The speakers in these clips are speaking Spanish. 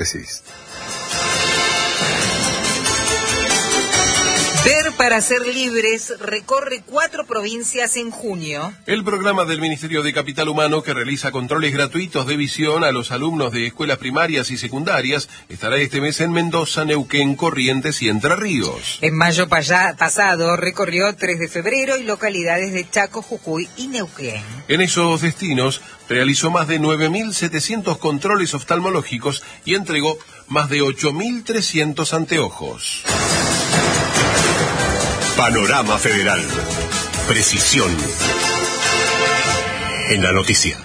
decís. Ver para ser libres recorre 4 provincias en junio. El programa del Ministerio de Capital Humano, que realiza controles gratuitos de visión a los alumnos de escuelas primarias y secundarias, estará este mes en Mendoza, Neuquén, Corrientes y Entre Ríos. En mayo pasado recorrió 3 de febrero y localidades de Chaco, Jujuy y Neuquén. En esos destinos realizó más de 9.700 controles oftalmológicos y entregó más de 8.300 anteojos. Panorama Federal. Precisión en la noticia.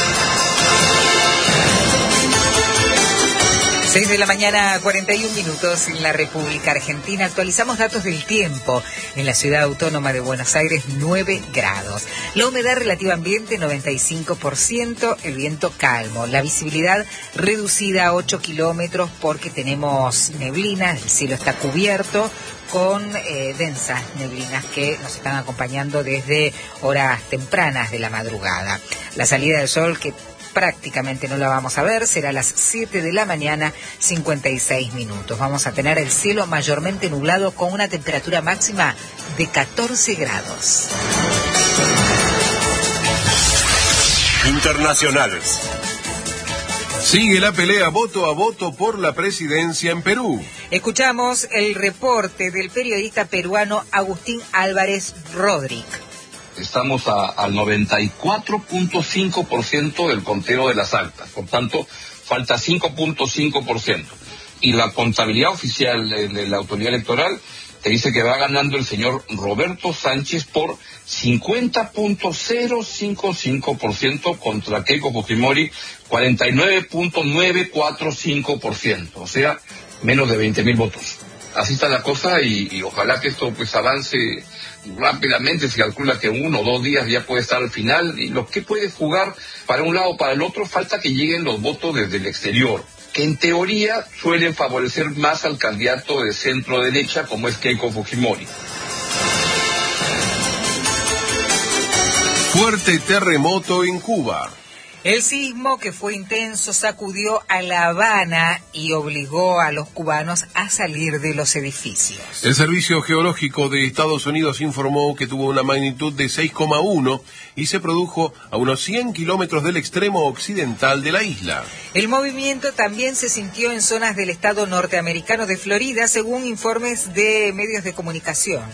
6 de la mañana, 41 minutos en la República Argentina. Actualizamos datos del tiempo. En la ciudad autónoma de Buenos Aires, 9 grados. La humedad relativa ambiente, 95%. El viento calmo. La visibilidad reducida a 8 kilómetros porque tenemos neblina. El cielo está cubierto con densas neblinas que nos están acompañando desde horas tempranas de la madrugada. La salida del sol, que prácticamente no la vamos a ver, será a las 7 de la mañana, 56 minutos. Vamos a tener el cielo mayormente nublado con una temperatura máxima de 14 grados. Internacionales. Sigue la pelea voto a voto por la presidencia en Perú. Escuchamos el reporte del periodista peruano Agustín Álvarez Rodríguez. Estamos al 94.5% del conteo de las actas, por tanto, falta 5.5%. Y la contabilidad oficial de la autoridad electoral te dice que va ganando el señor Roberto Sánchez por 50.055% contra Keiko Fujimori, 49.945%, o sea, menos de 20.000 votos. Así está la cosa y ojalá que esto pues avance rápidamente. Se calcula que 1 o 2 días ya puede estar al final, y lo que puede jugar para un lado o para el otro, falta que lleguen los votos desde el exterior, que en teoría suelen favorecer más al candidato de centro derecha como es Keiko Fujimori. Fuerte terremoto en Cuba. El sismo, que fue intenso, sacudió a La Habana y obligó a los cubanos a salir de los edificios. El Servicio Geológico de Estados Unidos informó que tuvo una magnitud de 6,1 y se produjo a unos 100 kilómetros del extremo occidental de la isla. El movimiento también se sintió en zonas del estado norteamericano de Florida, según informes de medios de comunicación.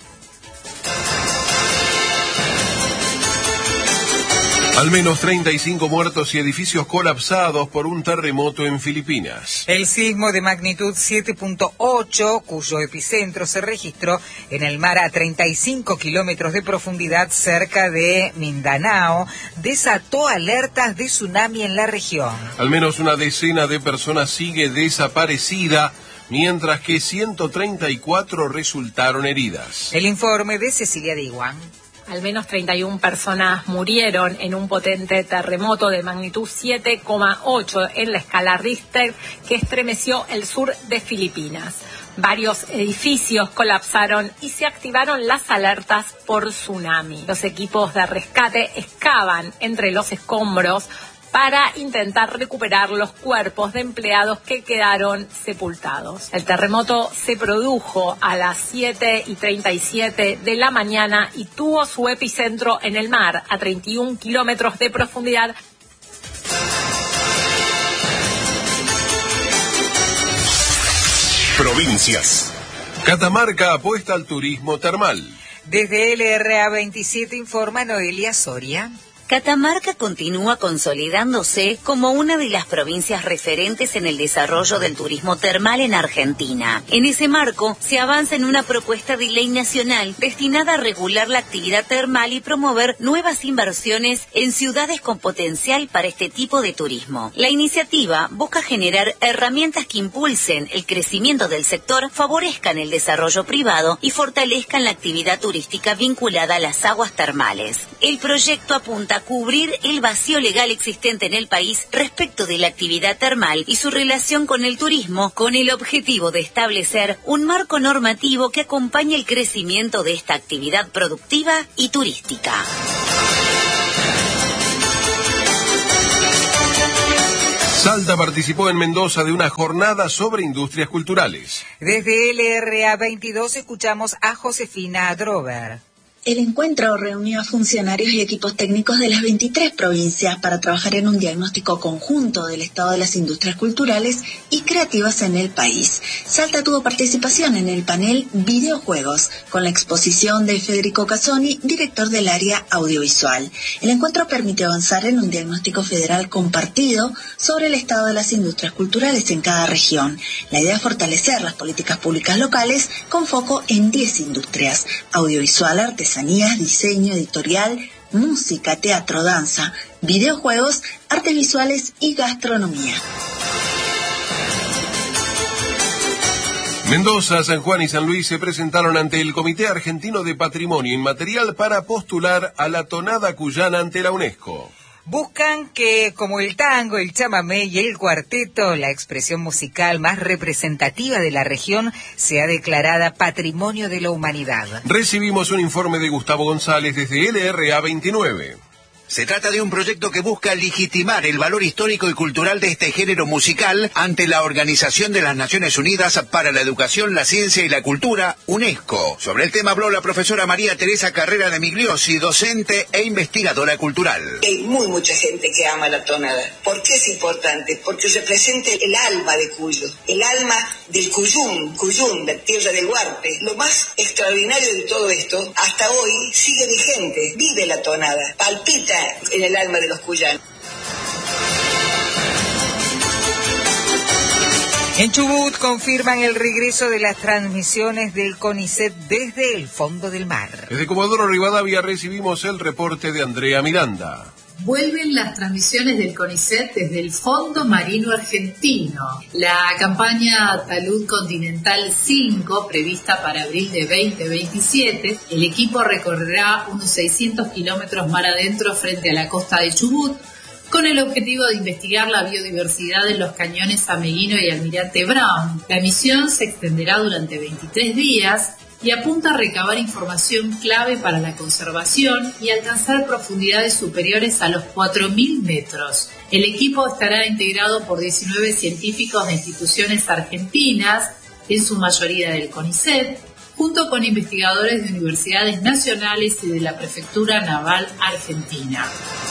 Al menos 35 muertos y edificios colapsados por un terremoto en Filipinas. El sismo de magnitud 7.8, cuyo epicentro se registró en el mar a 35 kilómetros de profundidad cerca de Mindanao, desató alertas de tsunami en la región. Al menos una decena de personas sigue desaparecida, mientras que 134 resultaron heridas. El informe de Cecilia Diwan. Al menos 31 personas murieron en un potente terremoto de magnitud 7,8 en la escala Richter que estremeció el sur de Filipinas. Varios edificios colapsaron y se activaron las alertas por tsunami. Los equipos de rescate excavan entre los escombros para intentar recuperar los cuerpos de empleados que quedaron sepultados. El terremoto se produjo a las 7:37 de la mañana y tuvo su epicentro en el mar, a 31 kilómetros de profundidad. Provincias. Catamarca apuesta al turismo termal. Desde LRA 27 informa Noelia Soria. Catamarca continúa consolidándose como una de las provincias referentes en el desarrollo del turismo termal en Argentina. En ese marco, se avanza en una propuesta de ley nacional destinada a regular la actividad termal y promover nuevas inversiones en ciudades con potencial para este tipo de turismo. La iniciativa busca generar herramientas que impulsen el crecimiento del sector, favorezcan el desarrollo privado y fortalezcan la actividad turística vinculada a las aguas termales. El proyecto apunta a cubrir el vacío legal existente en el país respecto de la actividad termal y su relación con el turismo, con el objetivo de establecer un marco normativo que acompañe el crecimiento de esta actividad productiva y turística. Salta participó en Mendoza de una jornada sobre industrias culturales. Desde LRA 22 escuchamos a Josefina Drover. El encuentro reunió a funcionarios y equipos técnicos de las 23 provincias para trabajar en un diagnóstico conjunto del estado de las industrias culturales y creativas en el país. Salta tuvo participación en el panel Videojuegos, con la exposición de Federico Casoni, director del área audiovisual. El encuentro permitió avanzar en un diagnóstico federal compartido sobre el estado de las industrias culturales en cada región. La idea es fortalecer las políticas públicas locales con foco en 10 industrias: audiovisual, artesanía, diseño, editorial, música, teatro, danza, videojuegos, artes visuales y gastronomía. Mendoza, San Juan y San Luis se presentaron ante el Comité Argentino de Patrimonio Inmaterial para postular a la tonada cuyana ante la UNESCO. Buscan que, como el tango, el chamamé y el cuarteto, la expresión musical más representativa de la región, sea declarada Patrimonio de la Humanidad. Recibimos un informe de Gustavo González desde LRA 29. Se trata de un proyecto que busca legitimar el valor histórico y cultural de este género musical ante la Organización de las Naciones Unidas para la Educación, la Ciencia y la Cultura, UNESCO. Sobre el tema habló la profesora María Teresa Carrera de Migliosi, docente e investigadora cultural. Hay mucha gente que ama la tonada. ¿Por qué es importante? Porque representa el alma de Cuyo, el alma del Cuyún, la tierra del Huarpe. Lo más extraordinario de todo esto, hasta hoy, sigue vigente, vive la tonada, palpita en el alma de los cuyanos. En Chubut confirman el regreso de las transmisiones del CONICET desde el fondo del mar. Desde Comodoro Rivadavia recibimos el reporte de Andrea Miranda. Vuelven las transmisiones del CONICET desde el Fondo Marino Argentino. La campaña Talud Continental 5, prevista para abril de 2027, el equipo recorrerá unos 600 kilómetros mar adentro frente a la costa de Chubut, con el objetivo de investigar la biodiversidad en los cañones Ameguino y Almirante Brown. La misión se extenderá durante 23 días y apunta a recabar información clave para la conservación y alcanzar profundidades superiores a los 4.000 metros. El equipo estará integrado por 19 científicos de instituciones argentinas, en su mayoría del CONICET, junto con investigadores de universidades nacionales y de la Prefectura Naval Argentina.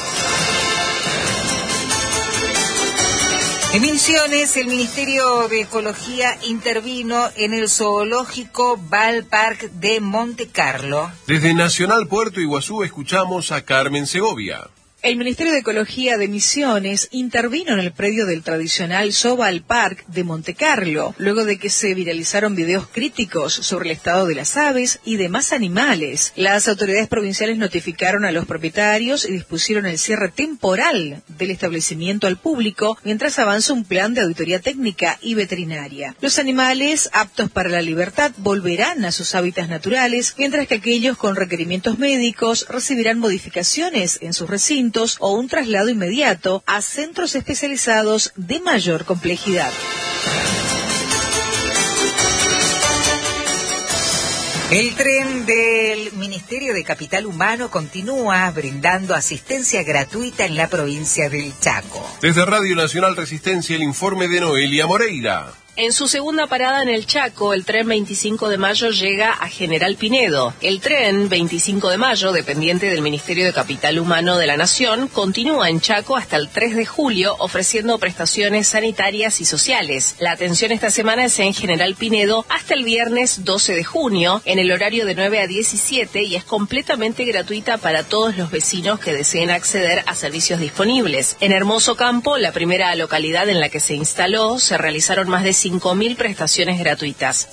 En Misiones, el Ministerio de Ecología intervino en el zoológico Ballpark de Monte Carlo. Desde Nacional Puerto Iguazú escuchamos a Carmen Segovia. El Ministerio de Ecología de Misiones intervino en el predio del tradicional Zoo Ballpark de Monte Carlo, luego de que se viralizaron videos críticos sobre el estado de las aves y demás animales. Las autoridades provinciales notificaron a los propietarios y dispusieron el cierre temporal del establecimiento al público mientras avanza un plan de auditoría técnica y veterinaria. Los animales aptos para la libertad volverán a sus hábitats naturales, mientras que aquellos con requerimientos médicos recibirán modificaciones en sus recintos o un traslado inmediato a centros especializados de mayor complejidad. El tren del Ministerio de Capital Humano continúa brindando asistencia gratuita en la provincia del Chaco. Desde Radio Nacional Resistencia, el informe de Noelia Moreira. En su segunda parada en el Chaco, el tren 25 de mayo llega a General Pinedo. El tren 25 de mayo, dependiente del Ministerio de Capital Humano de la Nación, continúa en Chaco hasta el 3 de julio ofreciendo prestaciones sanitarias y sociales. La atención esta semana es en General Pinedo hasta el viernes 12 de junio, en el horario de 9 a 17 y es completamente gratuita para todos los vecinos que deseen acceder a servicios disponibles. En Hermoso Campo, la primera localidad en la que se instaló, se realizaron más de 5.000 prestaciones gratuitas.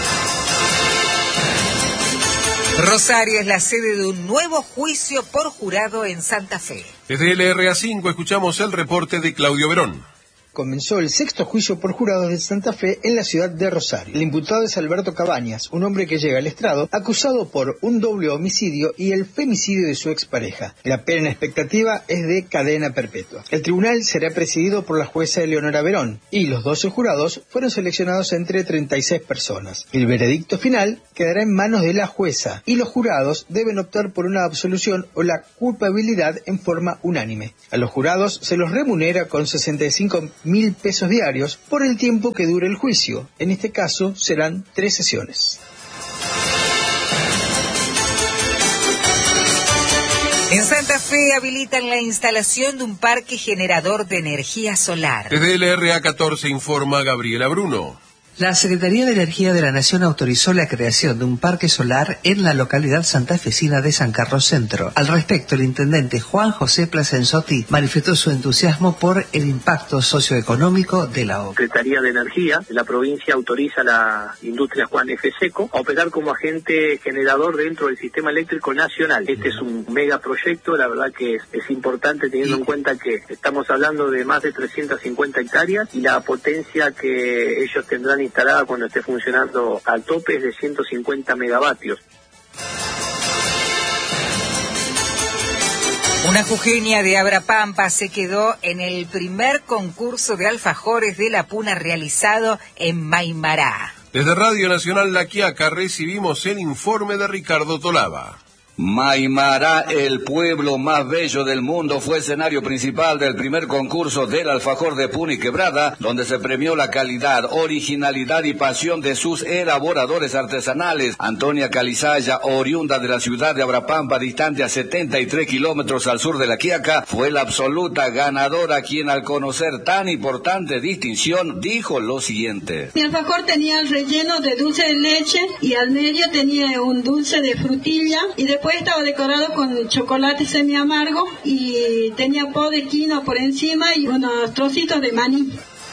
Rosario es la sede de un nuevo juicio por jurado en Santa Fe. Desde LRA 5 escuchamos el reporte de Claudio Verón. Comenzó el sexto juicio por jurados de Santa Fe en la ciudad de Rosario. El imputado es Alberto Cabañas, un hombre que llega al estrado acusado por un doble homicidio y el femicidio de su expareja. La pena en expectativa es de cadena perpetua. El tribunal será presidido por la jueza Eleonora Verón y los 12 jurados fueron seleccionados entre 36 personas. El veredicto final quedará en manos de la jueza y los jurados deben optar por una absolución o la culpabilidad en forma unánime. A los jurados se los remunera con 65 1.000 pesos diarios por el tiempo que dure el juicio. En este caso serán 3 sesiones. En Santa Fe habilitan la instalación de un parque generador de energía solar. Desde el RA14 informa Gabriela Bruno. La Secretaría de Energía de la Nación autorizó la creación de un parque solar en la localidad santafesina de San Carlos Centro. Al respecto, el intendente Juan José Placenzotti manifestó su entusiasmo por el impacto socioeconómico de la obra. La Secretaría de Energía de la provincia autoriza a la industria Juan F. Seco a operar como agente generador dentro del sistema eléctrico nacional. Este es un megaproyecto, la verdad que es importante teniendo en cuenta que estamos hablando de más de 350 hectáreas y la potencia que ellos tendrán instalada cuando esté funcionando al tope es de 150 megavatios. Una jujeña de Abrapampa se quedó en el primer concurso de alfajores de la Puna realizado en Maimará. Desde Radio Nacional La Quiaca recibimos el informe de Ricardo Tolaba. Maimará, el pueblo más bello del mundo, fue escenario principal del primer concurso del alfajor de Puna y Quebrada, donde se premió la calidad, originalidad y pasión de sus elaboradores artesanales. Antonia Calizaya, oriunda de la ciudad de Abrapampa, distante a 73 kilómetros al sur de La Quiaca, fue la absoluta ganadora, quien al conocer tan importante distinción dijo lo siguiente. Mi alfajor tenía el relleno de dulce de leche y al medio tenía un dulce de frutilla y después estaba decorado con chocolate semi amargo y tenía po de quinoa por encima y unos trocitos de maní.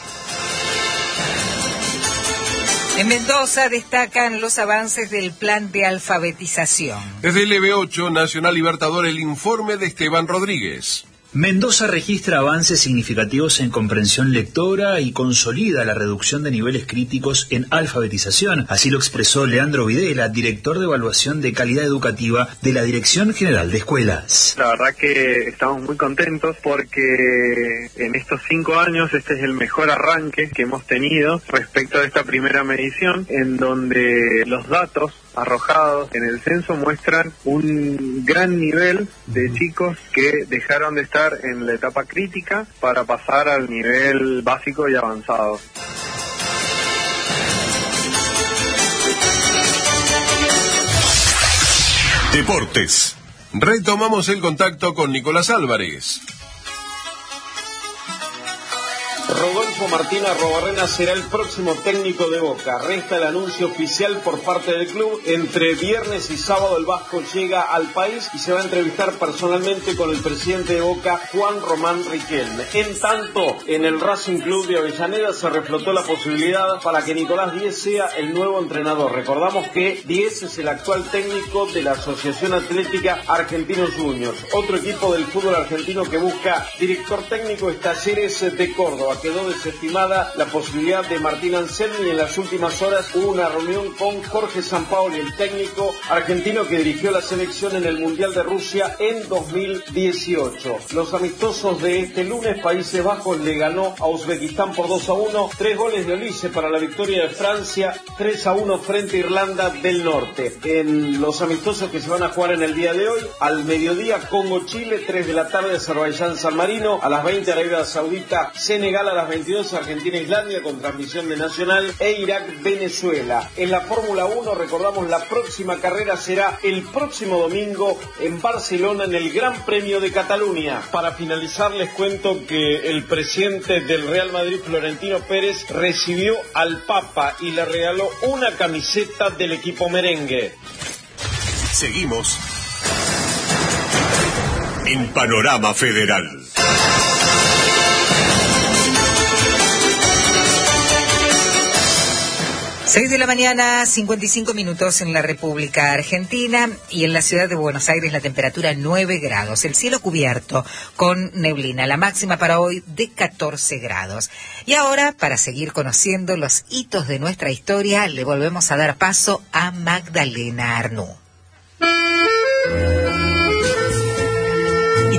En Mendoza destacan los avances del plan de alfabetización. Desde el EB8 Nacional Libertador, el informe de Esteban Rodríguez. Mendoza registra avances significativos en comprensión lectora y consolida la reducción de niveles críticos en alfabetización. Así lo expresó Leandro Videla, director de evaluación de calidad educativa de la Dirección General de Escuelas. La verdad que estamos muy contentos porque en estos 5 años este es el mejor arranque que hemos tenido respecto a esta primera medición, en donde los datos arrojados en el censo muestran un gran nivel de chicos que dejaron de estar en la etapa crítica para pasar al nivel básico y avanzado. Deportes. Retomamos el contacto con Nicolás Álvarez. Rodolfo Martín Arrobarrena será el próximo técnico de Boca. Resta el anuncio oficial por parte del club. Entre viernes y sábado el vasco llega al país y se va a entrevistar personalmente con el presidente de Boca, Juan Román Riquelme. En tanto, en el Racing Club de Avellaneda se reflotó la posibilidad para que Nicolás Díez sea el nuevo entrenador. Recordamos que Díez es el actual técnico de la Asociación Atlética Argentinos Juniors. Otro equipo del fútbol argentino que busca director técnico es Talleres de Córdoba. Quedó desestimada la posibilidad de Martín Anselmi y en las últimas horas hubo una reunión con Jorge Sampaoli, el técnico argentino que dirigió la selección en el Mundial de Rusia en 2018. Los amistosos de este lunes, Países Bajos le ganó a Uzbekistán por 2-1, 3 goles de Olise para la victoria de Francia, 3-1 frente a Irlanda del Norte. En los amistosos que se van a jugar en el día de hoy, al mediodía Congo-Chile, 3 de la tarde Azerbaiyán-San Marino, a las 20 Arabia Saudita, Senegal, a las 22 Argentina-Islandia con transmisión de Nacional e Irak-Venezuela. En la Fórmula 1 recordamos la próxima carrera será el próximo domingo en Barcelona en el Gran Premio de Cataluña. Para finalizar les cuento que el presidente del Real Madrid, Florentino Pérez, recibió al Papa y le regaló una camiseta del equipo merengue. Seguimos en Panorama Federal. 6 de la mañana, 55 minutos en la República Argentina y en la ciudad de Buenos Aires la temperatura 9 grados, el cielo cubierto con neblina, la máxima para hoy de 14 grados. Y ahora, para seguir conociendo los hitos de nuestra historia, le volvemos a dar paso a Magdalena Arnú.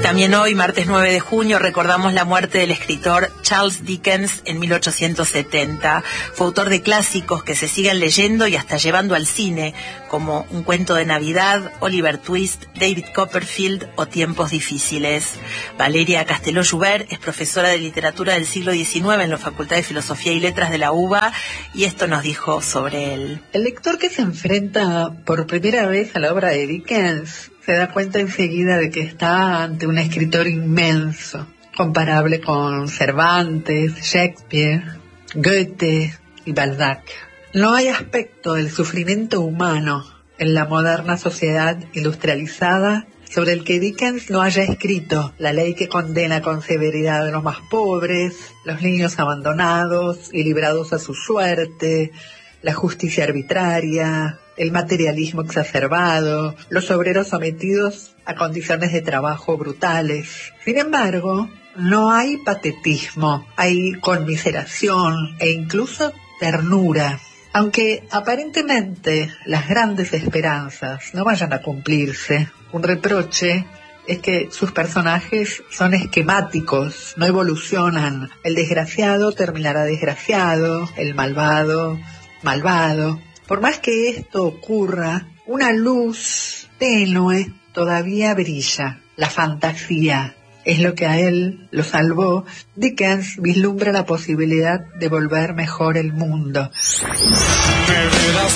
también hoy, martes 9 de junio, recordamos la muerte del escritor Charles Dickens en 1870. Fue autor de clásicos que se siguen leyendo y hasta llevando al cine, como Un cuento de Navidad, Oliver Twist, David Copperfield o Tiempos difíciles. Valeria Casteló-Joubert es profesora de literatura del siglo XIX en la Facultad de Filosofía y Letras de la UBA y esto nos dijo sobre él. El lector que se enfrenta por primera vez a la obra de Dickens se da cuenta enseguida de que está ante un escritor inmenso, comparable con Cervantes, Shakespeare, Goethe y Balzac. No hay aspecto del sufrimiento humano en la moderna sociedad industrializada sobre el que Dickens no haya escrito la ley que condena con severidad a los más pobres, los niños abandonados y librados a su suerte, la justicia arbitraria, el materialismo exacerbado, los obreros sometidos a condiciones de trabajo brutales. Sin embargo, no hay patetismo, hay conmiseración e incluso ternura. Aunque aparentemente las grandes esperanzas no vayan a cumplirse, un reproche es que sus personajes son esquemáticos, no evolucionan. El desgraciado terminará desgraciado, el malvado, malvado. Por más que esto ocurra, una luz tenue todavía brilla. La fantasía es lo que a él lo salvó. Dickens vislumbra la posibilidad de volver mejor el mundo. Me verás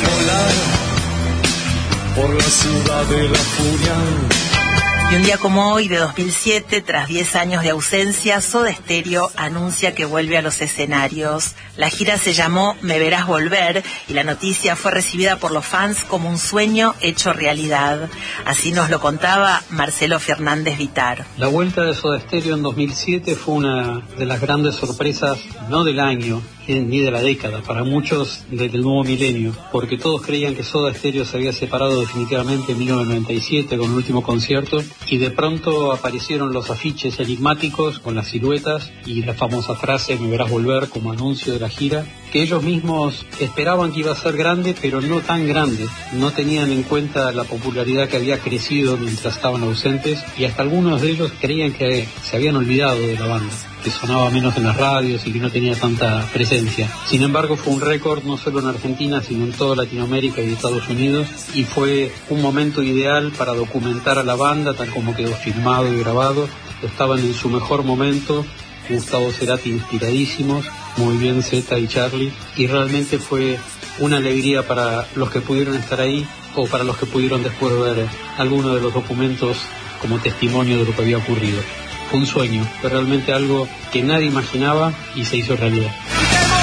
volar por la ciudad de la furia. Y un día como hoy, de 2007, tras 10 años de ausencia, Soda Stereo anuncia que vuelve a los escenarios. La gira se llamó Me Verás Volver y la noticia fue recibida por los fans como un sueño hecho realidad. Así nos lo contaba Marcelo Fernández Vitar. La vuelta de Soda Stereo en 2007 fue una de las grandes sorpresas, no del año ni de la década, para muchos del nuevo milenio, porque todos creían que Soda Stereo se había separado definitivamente en 1997 con el último concierto, y de pronto aparecieron los afiches enigmáticos con las siluetas y la famosa frase Me Verás Volver como anuncio de la gira, que ellos mismos esperaban que iba a ser grande, pero no tan grande. No tenían en cuenta la popularidad que había crecido mientras estaban ausentes, y hasta algunos de ellos creían que se habían olvidado de la banda, que sonaba menos en las radios y que no tenía tanta presencia. Sin embargo, fue un récord no solo en Argentina, sino en toda Latinoamérica y Estados Unidos, y fue un momento ideal para documentar a la banda, tal como quedó filmado y grabado. Estaban en su mejor momento, Gustavo Cerati inspiradísimos, muy bien Zeta y Charlie, y realmente fue una alegría para los que pudieron estar ahí o para los que pudieron después ver algunos de los documentos como testimonio de lo que había ocurrido. Fue un sueño, fue realmente algo que nadie imaginaba y se hizo realidad.